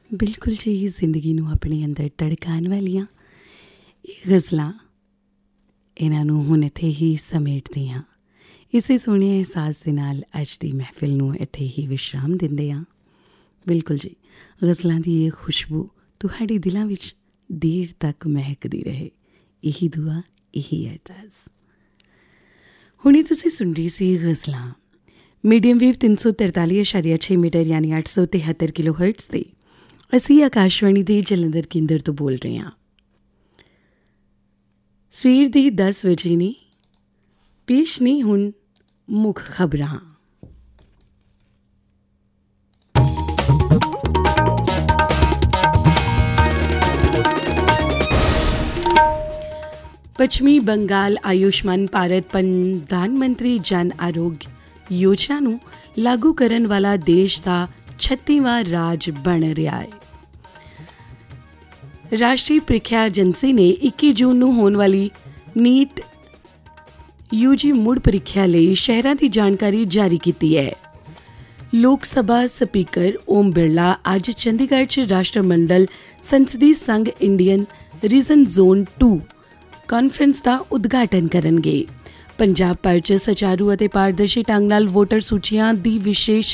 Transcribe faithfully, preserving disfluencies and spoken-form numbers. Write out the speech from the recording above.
ਬਿਲਕੁਲ ਜੀ, ਜ਼ਿੰਦਗੀ ਨੂੰ ਆਪਣੇ ਅੰਦਰ ਤੜਕਾਉਣ ਵਾਲੀਆਂ ਇਹ ਗਜ਼ਲਾਂ ਇਹਨਾਂ ਨੂੰ ਹੁਣ ਇੱਥੇ ਹੀ ਸਮੇਟਦੇ ਹਾਂ। ਇਸੇ ਸੋਹਣੇ ਅਹਿਸਾਸ ਦੇ ਨਾਲ ਅੱਜ ਦੀ ਮਹਿਫਿਲ ਨੂੰ ਇੱਥੇ ਹੀ ਵਿਸ਼ਰਾਮ ਦਿੰਦੇ ਹਾਂ। ਬਿਲਕੁਲ ਜੀ, ਗਜ਼ਲਾਂ ਦੀ ਇਹ ਖੁਸ਼ਬੂ ਤੁਹਾਡੇ ਦਿਲਾਂ ਵਿੱਚ ਦੇਰ ਤੱਕ ਮਹਿਕਦੀ ਰਹੇ, ਇਹੀ ਦੁਆ, ਇਹੀ ਅਰਦਾਸ। ਹੁਣੇ ਤੁਸੀਂ ਸੁਣ ਰਹੀ ਸੀ ਗਜ਼ਲਾਂ ਮੀਡੀਅਮ ਵੇਵ ਤਿੰਨ ਸੌ ਤਰਤਾਲੀ ਅਸ਼ਾਰੀਆ ਛੇ ਮੀਟਰ ਯਾਨੀ ਅੱਠ ਸੌ ਤਿਹੱਤਰ ਕਿਲੋ ਹਰਟਸ 'ਤੇ। ਅਸੀਂ ਆਕਾਸ਼ਵਾਣੀ ਦੇ ਜਲੰਧਰ ਕੇਂਦਰ ਤੋਂ ਬੋਲ ਰਹੇ ਹਾਂ। ਸਵੇਰ ਦੀ ਦਸ ਵਜੇ ਨੇ, ਪੇਸ਼ ਨੇ ਹੁਣ ਮੁੱਖ ਖਬਰਾਂ। ਪੱਛਮੀ ਬੰਗਾਲ ਆਯੁਸ਼ਮਾਨ ਭਾਰਤ ਪ੍ਰਧਾਨ ਮੰਤਰੀ ਜਨ ਆਰੋਗਯ ਯੋਜਨਾ ਨੂੰ ਲਾਗੂ ਕਰਨ ਵਾਲਾ ਦੇਸ਼ ਦਾ ਛੱਤੀਵਾਂ ਰਾਜ ਬਣ ਰਿਹਾ ਹੈ। ਰਾਸ਼ਟਰੀ ਪ੍ਰੀਖਿਆ ਏਜੰਸੀ ਨੇ ਇੱਕੀ ਜੂਨ ਨੂੰ ਹੋਣ ਵਾਲੀ ਨੀਟ ਯੂ ਜੀ ਮੁੜ ਪ੍ਰੀਖਿਆ ਲਈ ਸ਼ਹਿਰਾਂ ਦੀ ਜਾਣਕਾਰੀ ਜਾਰੀ ਕੀਤੀ ਹੈ। ਲੋਕ ਸਭਾ ਸਪੀਕਰ ਓਮ ਬਿਰਲਾ ਅੱਜ ਚੰਡੀਗੜ੍ਹ 'ਚ ਰਾਸ਼ਟਰਮੰਡਲ ਸੰਸਦੀ ਸੰਘ Indian reason zone to conference ਦਾ ਉਦਘਾਟਨ ਕਰਨਗੇ। ਪੰਜਾਬ ਭਰ 'ਚ ਸੁਚਾਰੂ ਅਤੇ ਪਾਰਦਰਸ਼ੀ ਢੰਗ ਨਾਲ ਵੋਟਰ ਸੂਚੀਆਂ ਦੀ ਵਿਸ਼ੇਸ਼